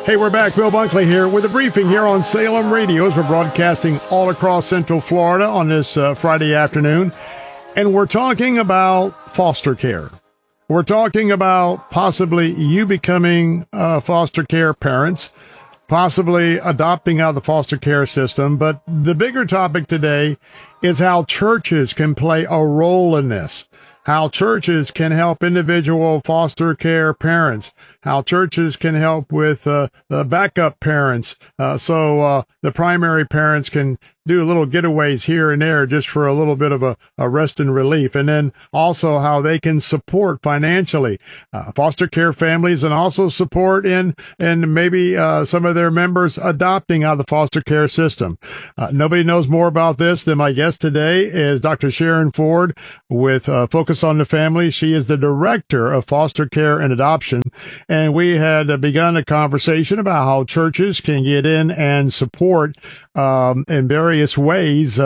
Hey, we're back. Bill Bunkley here with a briefing here on Salem Radio as we're broadcasting all across Central Florida on this Friday afternoon. And we're talking about foster care. We're talking about possibly you becoming foster care parents, possibly adopting out of the foster care system. But the bigger topic today is how churches can play a role in this, how churches can help individual foster care parents, how churches can help with the backup parents, so the primary parents can do little getaways here and there just for a little bit of a rest and relief. And then also how they can support financially foster care families and also support in maybe some of their members adopting out of the foster care system. Nobody knows more about this than my guest today is Dr. Sharon Ford with Focus on the Family. She is the director of foster care and adoption. And we had begun a conversation about how churches can get in and support in various ways,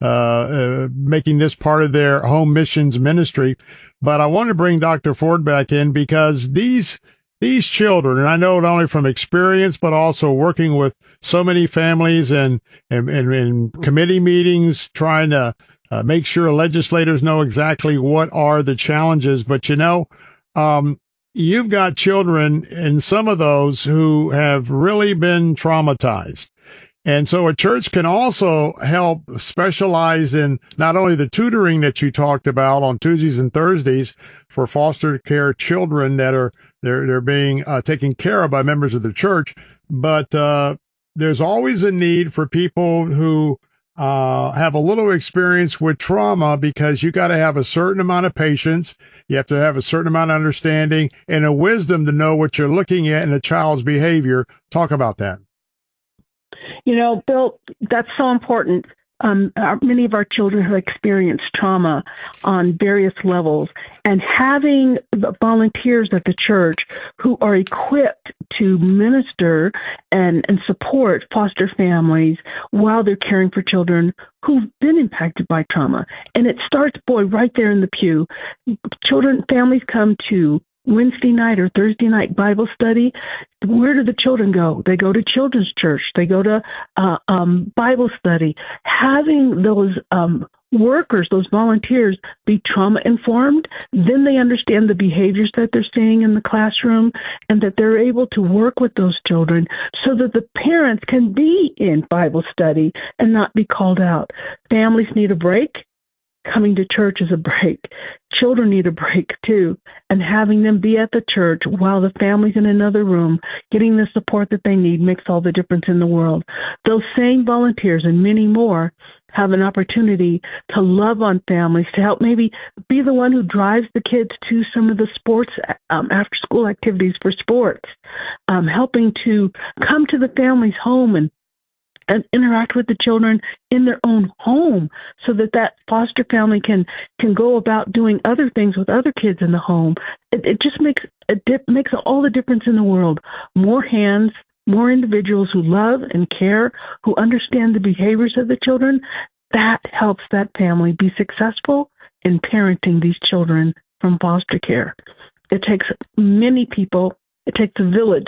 making this part of their home missions ministry. But I want to bring Dr. Ford back in because these children, and I know not only from experience, but also working with so many families and committee meetings, trying to make sure legislators know exactly what are the challenges. But, you've got children, and some of those who have really been traumatized. And so a church can also help specialize in not only the tutoring that you talked about on Tuesdays and Thursdays for foster care children that are they're being taken care of by members of the church, but there's always a need for people who have a little experience with trauma, because you got to have a certain amount of patience. You have to have a certain amount of understanding and a wisdom to know what you're looking at in a child's behavior. Talk about that. Bill, that's so important. Many of our children have experienced trauma on various levels, and having volunteers at the church who are equipped to minister and support foster families while they're caring for children who've been impacted by trauma. And it starts, right there in the pew. Families come to Wednesday night or Thursday night Bible study. Where do the children go? They go to children's church. They go to Bible study. Having those workers, those volunteers, be trauma informed, then they understand the behaviors that they're seeing in the classroom, and that they're able to work with those children so that the parents can be in Bible study and not be called out. Families need a break. Coming to church is a break. Children need a break too, and having them be at the church while the family's in another room, getting the support that they need, makes all the difference in the world. Those same volunteers and many more have an opportunity to love on families, to help maybe be the one who drives the kids to some of the sports, after-school activities for sports, helping to come to the family's home and interact with the children in their own home, so that foster family can go about doing other things with other kids in the home. It just makes all the difference in the world. More hands, more individuals who love and care, who understand the behaviors of the children, that helps that family be successful in parenting these children from foster care. It takes many people, it takes a village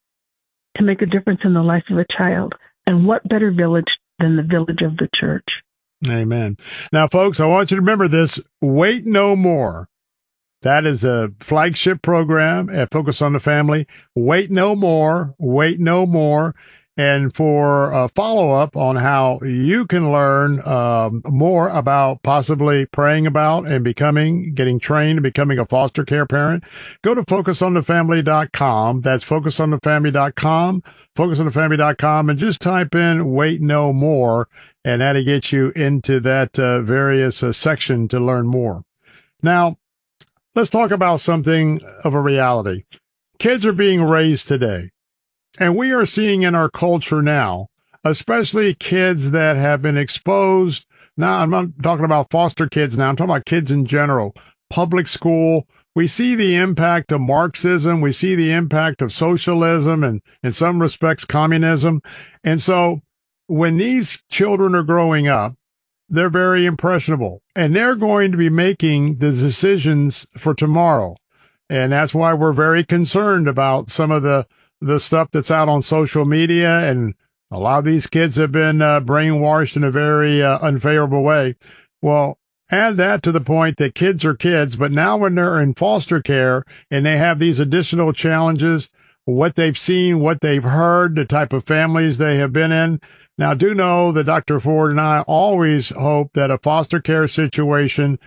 to make a difference in the life of a child. And what better village than the village of the church? Amen. Now, folks, I want you to remember this. Wait No More. That is a flagship program at Focus on the Family. Wait No More. Wait No More. And for a follow-up on how you can learn more about possibly praying about and getting trained and becoming a foster care parent, go to FocusOnTheFamily.com. That's FocusOnTheFamily.com, FocusOnTheFamily.com, and just type in Wait No More, and that'll get you into that various section to learn more. Now, let's talk about something of a reality. Kids are being raised today. And we are seeing in our culture now, especially kids that have been exposed. Now, I'm not talking about foster kids now. I'm talking about kids in general. Public school. We see the impact of Marxism. We see the impact of socialism and, in some respects, communism. And so when these children are growing up, they're very impressionable. And they're going to be making the decisions for tomorrow. And that's why we're very concerned about some of the the stuff that's out on social media, and a lot of these kids have been brainwashed in a very unfavorable way. Well, add that to the point that kids are kids, but now when they're in foster care and they have these additional challenges, what they've seen, what they've heard, the type of families they have been in. Now, do know that Dr. Ford and I always hope that a foster care situation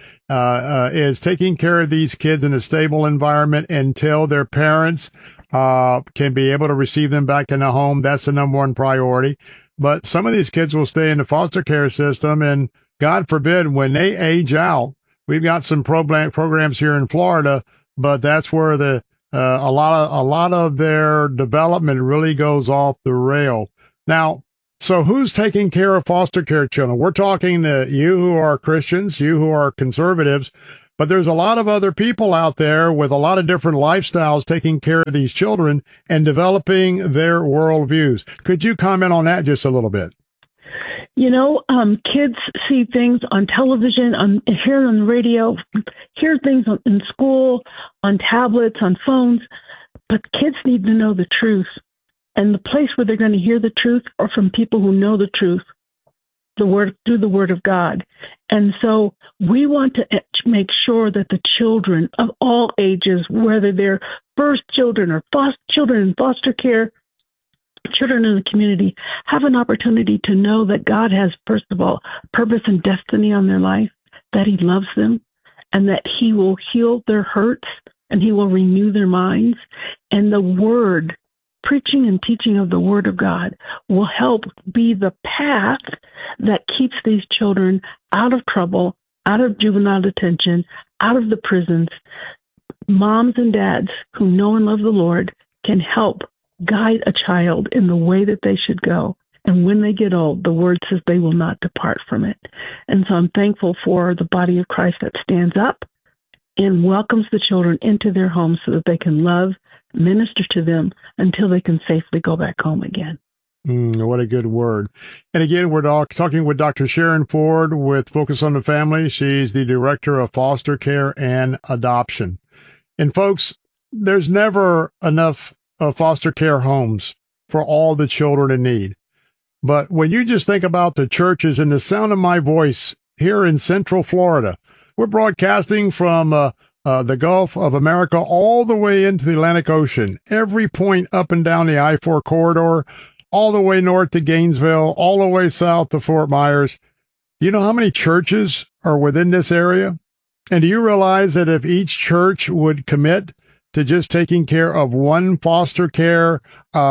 is taking care of these kids in a stable environment until their parents can be able to receive them back in the home. That's the number one priority. But some of these kids will stay in the foster care system, and God forbid, when they age out, we've got some programs here in Florida, but that's where a lot of their development really goes off the rail. Now, so who's taking care of foster care children? We're talking to you who are Christians, you who are conservatives, but there's a lot of other people out there with a lot of different lifestyles taking care of these children and developing their worldviews. Could you comment on that just a little bit? You know, kids see things on television, hear on the radio, hear things in school, on tablets, on phones, but kids need to know the truth. And the place where they're going to hear the truth are from people who know the truth, through the Word of God. And so we want to make sure that the children of all ages, whether they're birth children or children in foster care, children in the community, have an opportunity to know that God has, first of all, purpose and destiny on their life, that He loves them, and that He will heal their hurts, and He will renew their minds. And the Word, preaching and teaching of the Word of God, will help be the path that keeps these children out of trouble, out of juvenile detention, out of the prisons. Moms and dads who know and love the Lord can help guide a child in the way that they should go. And when they get old, the Word says they will not depart from it. And so I'm thankful for the body of Christ that stands up and welcomes the children into their homes so that they can love, minister to them until they can safely go back home again. What a good word. And again, we're talking with Dr. Sharon Ford with Focus on the Family. She's the Director of Foster Care and Adoption. And folks, there's never enough foster care homes for all the children in need. But when you just think about the churches and the sound of my voice here in Central Florida, we're broadcasting from the Gulf of America all the way into the Atlantic Ocean, every point up and down the I-4 corridor, all the way north to Gainesville, all the way south to Fort Myers. You know how many churches are within this area? And do you realize that if each church would commit to just taking care of one foster care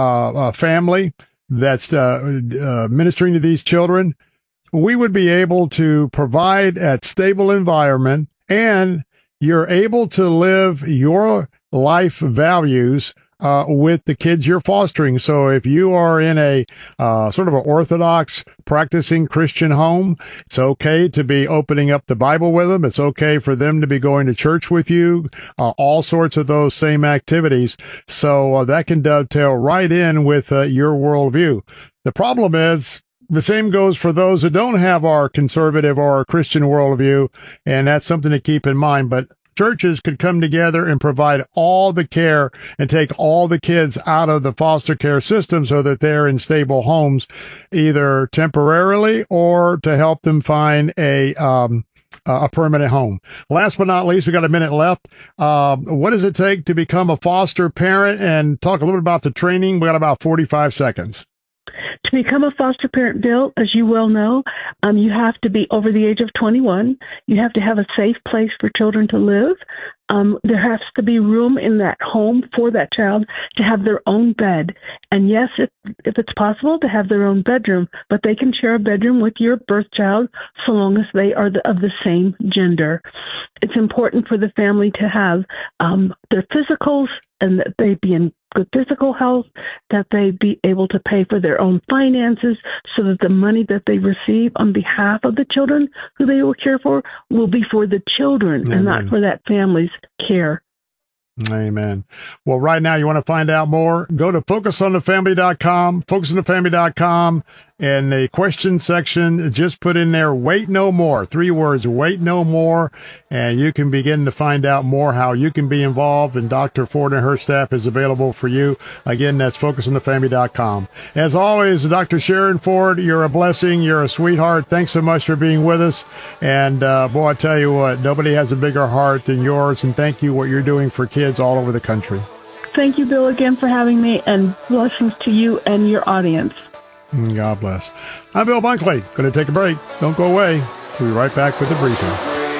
family that's ministering to these children, we would be able to provide a stable environment, and you're able to live your life values with the kids you're fostering. So if you are in a sort of an Orthodox practicing Christian home, it's okay to be opening up the Bible with them. It's okay for them to be going to church with you, all sorts of those same activities. So that can dovetail right in with your worldview. The problem is, the same goes for those who don't have our conservative or our Christian worldview, and that's something to keep in mind. But churches could come together and provide all the care and take all the kids out of the foster care system so that they're in stable homes, either temporarily or to help them find a permanent home. Last but not least, we got a minute left. What does it take to become a foster parent? And talk a little bit about the training. We got about 45 seconds. To become a foster parent, Bill, as you well know, you have to be over the age of 21. You have to have a safe place for children to live. There has to be room in that home for that child to have their own bed. And yes, if it's possible to have their own bedroom, but they can share a bedroom with your birth child so long as they are of the same gender. It's important for the family to have their physicals and that they be in good physical health, that they be able to pay for their own finances so that the money that they receive on behalf of the children who they will care for will be for the children and not for that family's care. Amen. Well, right now, you want to find out more? Go to focusonthefamily.com, focusonthefamily.com, in the question section, just put in there, wait no more. 3 words, wait no more. And you can begin to find out more how you can be involved. And Dr. Ford and her staff is available for you. Again, that's focusonthefamily.com. As always, Dr. Sharon Ford, you're a blessing. You're a sweetheart. Thanks so much for being with us. And boy, I tell you what, nobody has a bigger heart than yours. And thank you what you're doing for kids all over the country. Thank you, Bill, again for having me, and blessings to you and your audience. God bless. I'm Bill Bunkley. Going to take a break. Don't go away. We'll be right back with the briefing.